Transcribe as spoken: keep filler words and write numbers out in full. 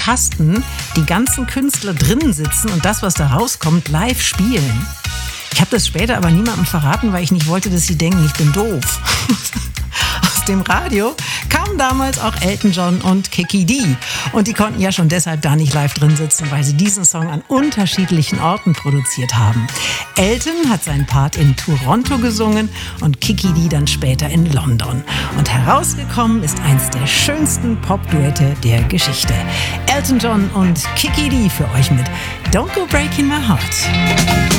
Kasten die ganzen Künstler drinnen sitzen und das, was da rauskommt, live spielen. Ich habe das später aber niemandem verraten, weil ich nicht wollte, dass sie denken, ich bin doof. Aus dem Radio kamen damals auch Elton John und Kiki Dee. Und die konnten ja schon deshalb da nicht live drin sitzen, weil sie diesen Song an unterschiedlichen Orten produziert haben. Elton hat seinen Part in Toronto gesungen und Kiki Dee dann später in London. Und herausgekommen ist eins der schönsten Pop-Duette der Geschichte. Elton John und Kiki Dee für euch mit Don't Go Breaking My Heart.